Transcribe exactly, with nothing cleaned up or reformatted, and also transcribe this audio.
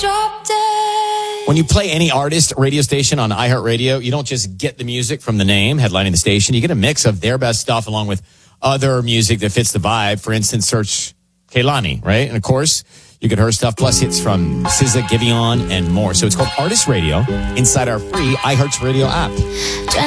drop dead. When you play any artist radio station on iHeartRadio, you don't just get the music from the name headlining the station. You get a mix of their best stuff along with other music that fits the vibe. For instance, search Kehlani, right? And of course, you get her stuff plus hits from S Z A, Giveon, and more. So it's called Artist Radio inside our free iHeartRadio app.